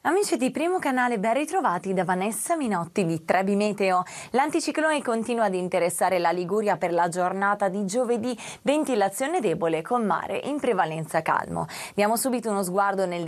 Amici di Primo Canale, ben ritrovati da Vanessa Minotti di Trebi Meteo. L'anticiclone continua ad interessare la Liguria per la giornata di giovedì, ventilazione debole con mare in prevalenza calmo. Diamo subito uno sguardo nel